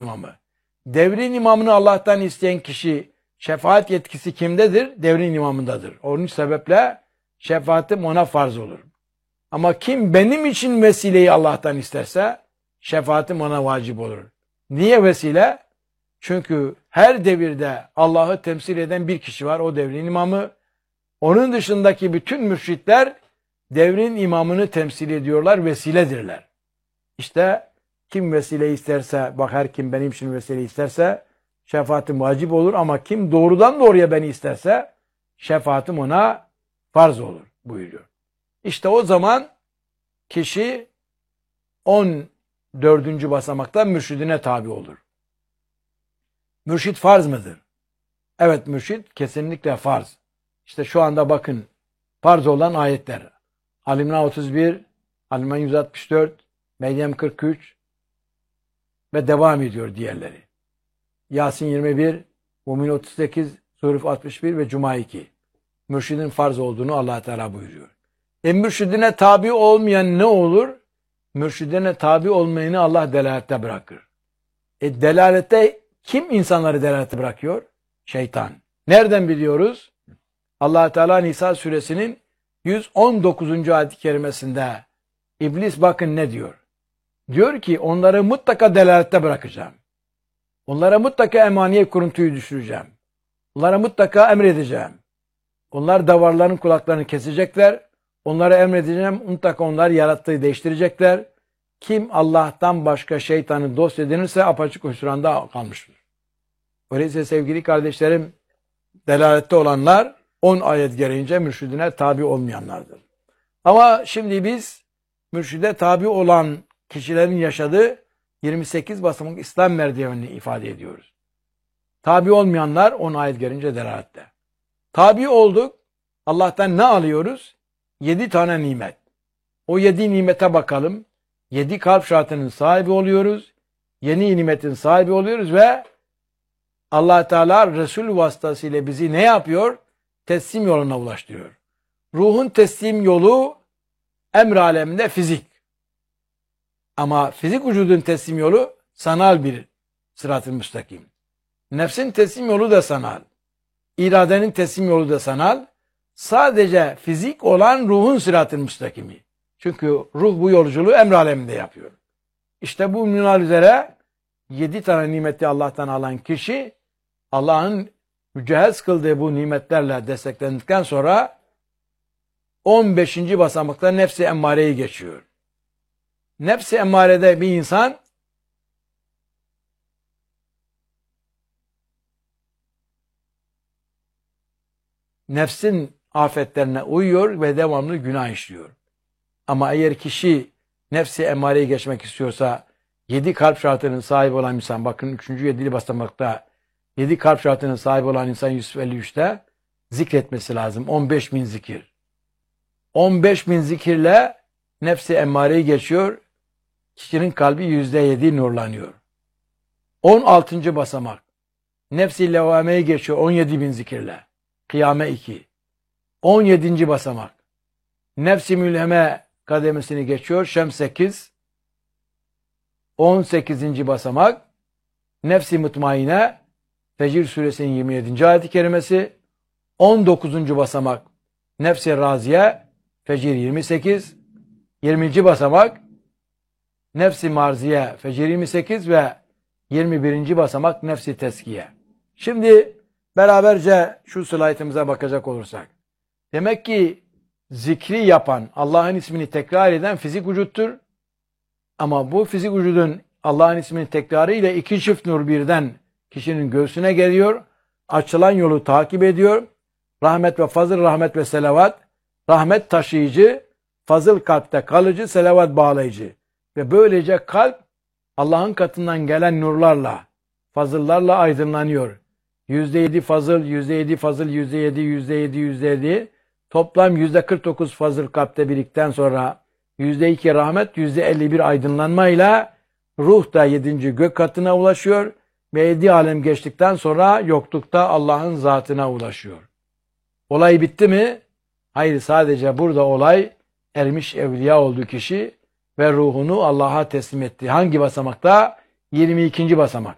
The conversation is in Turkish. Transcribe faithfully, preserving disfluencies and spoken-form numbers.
imamı. Devrin imamını Allah'tan isteyen kişi, şefaat yetkisi kimdedir? Devrin imamındadır. Onun sebeple şefaatim ona farz olur. Ama kim benim için vesileyi Allah'tan isterse şefaatim ona vacip olur. Niye vesile? Çünkü her devirde Allah'ı temsil eden bir kişi var. O devrin imamı. Onun dışındaki bütün mürşitler devrin imamını temsil ediyorlar, vesiledirler. İşte kim vesile isterse, bak her kim benim için vesile isterse şefaatim vacip olur ama kim doğrudan doğruya beni isterse şefaatim ona farz olur buyuruyor. İşte o zaman kişi on dördüncü basamakta mürşidine tabi olur. Mürşid farz mıdır? Evet, mürşid kesinlikle farz. İşte şu anda bakın farz olan ayetler. Ali-İmran otuz bir, Ali-İmran yüz altmış dört, Meryem kırk üç ve devam ediyor diğerleri. Yasin yirmi bir, Mümin otuz sekiz, Zuruf altmış bir ve Cuma iki. Mürşidin farz olduğunu Allah Teala buyuruyor. E mürşidine tabi olmayan ne olur? Mürşidine tabi olmayanı Allah delalette bırakır. E delalette kim insanları delalette bırakıyor? Şeytan. Nereden biliyoruz? Allah Teala Nisa suresinin yüz on dokuzuncu ayet-i kerimesinde İblis bakın ne diyor? Diyor ki onları mutlaka delalette bırakacağım. Onlara mutlaka emaniye kuruntuyu düşüreceğim. Onlara mutlaka emredeceğim. Onlar davarların kulaklarını kesecekler. Onlara emredeceğim. Mutlaka onlar yarattığı değiştirecekler. Kim Allah'tan başka şeytanı dost edinirse apaçık hüsranda kalmıştır. Öyleyse sevgili kardeşlerim, delalette olanlar on ayet gereğince mürşidine tabi olmayanlardır. Ama şimdi biz mürşide tabi olan kişilerin yaşadığı yirmi sekiz basamak İslam merdivenini ifade ediyoruz. Tabi olmayanlar on ayet gelince delalette. Tabi olduk. Allah'tan ne alıyoruz? Yedi tane nimet. O yedi nimete bakalım. Yedi kalp şartının sahibi oluyoruz. Yeni nimetin sahibi oluyoruz ve Allah Teala Resul vasıtasıyla bizi ne yapıyor? Teslim yoluna ulaştırıyor. Ruhun teslim yolu emr aleminde fizik. Ama fizik vücudun teslim yolu sanal bir sırat-ı müstakim. Nefsin teslim yolu da sanal. İradenin teslim yolu da sanal. Sadece fizik olan ruhun sırat-ı müstakimi. Çünkü ruh bu yolculuğu emr aleminde yapıyor. İşte bu minval üzere yedi tane nimeti Allah'tan alan kişi Allah'ın mücehhez kıldığı bu nimetlerle desteklendikten sonra on beşinci basamakta nefs-i emmareyi geçiyor. Nefs-i emmarede bir insan nefsin afetlerine uyuyor ve devamlı günah işliyor. Ama eğer kişi nefs-i emmareyi geçmek istiyorsa yedi kalp şartının sahibi olan insan, bakın üçüncü yedili basamakta yedi kalp şartının sahibi olan insan yüz elli üçte zikretmesi lazım. on beş bin zikir. on beş bin zikirle nefs-i emmareyi geçiyor. Kişinin kalbi yüzde yedi nurlanıyor. on altıncı basamak. Nefs-i levvameyi geçiyor on yedi bin zikirle. Kıyame iki. on yedinci basamak. Nefs-i mülheme kademesini geçiyor. Şems sekiz. on sekizinci basamak. Nefs-i mutmaine. Fecir suresinin yirmi yedinci ayet-i kerimesi. on dokuzuncu basamak. Nefs-i raziye. Fecir yirmi sekiz. yirminci basamak. Nefs-i marziye. Fecir yirmi sekiz ve yirmi birinci basamak nefs-i teskiye. Şimdi beraberce şu slaytımıza bakacak olursak. Demek ki zikri yapan, Allah'ın ismini tekrar eden fizik vücuttur. Ama bu fizik vücudun Allah'ın ismini tekrarı ile iki çift nur birden kişinin göğsüne geliyor. Açılan yolu takip ediyor. Rahmet ve fazıl, rahmet ve selavat. Rahmet taşıyıcı, fazıl kalpte kalıcı, selavat bağlayıcı. Ve böylece kalp Allah'ın katından gelen nurlarla, fazıllarla aydınlanıyor. Yüzde yedi fazıl, yüzde yedi fazıl, yüzde yedi, yüzde yedi, yüzde yedi. Toplam yüzde kırk dokuz fazıl kalpte birikten sonra yüzde iki rahmet, yüzde elli bir aydınlanmayla ruh da yedinci gök katına ulaşıyor ve yedi alem geçtikten sonra yoklukta Allah'ın zatına ulaşıyor. Olay bitti mi? Hayır, sadece burada olay ermiş evliya olduğu kişi ve ruhunu Allah'a teslim etti. Hangi basamakta? yirmi ikinci basamak.